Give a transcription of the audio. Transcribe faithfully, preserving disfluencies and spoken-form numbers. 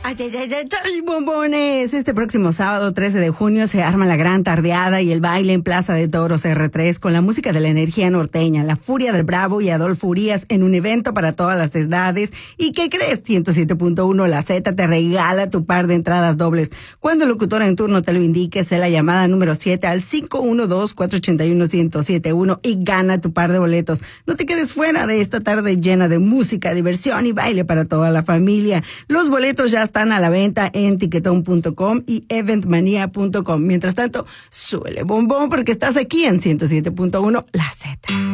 Ay, ay, ay, ay, ay, bombones. Este próximo sábado trece de junio se arma la gran tardeada y el baile en Plaza de Toros erre tres con la música de la energía norteña, la furia del Bravo y Adolfo Urias en un evento para todas las edades. ¿Y qué crees? ciento siete punto uno La Z te regala tu par de entradas dobles. Cuando el locutor en turno te lo indique, sé la llamada número siete al cinco uno dos, cuatro ocho uno, uno cero siete uno y gana tu par de boletos. No te quedes fuera de esta tarde llena de música, diversión y baile para toda la familia. Los boletos ya están a la venta en tiquetón punto com y eventmania punto com. Mientras tanto, suele bombón porque estás aquí en ciento siete punto uno La Z.